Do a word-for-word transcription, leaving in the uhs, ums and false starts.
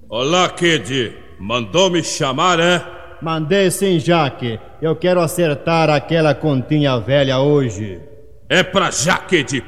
Olá, Kid. Mandou me chamar, é? Mandei sim, Jaque. Eu quero acertar aquela continha velha hoje. É pra já, Kid.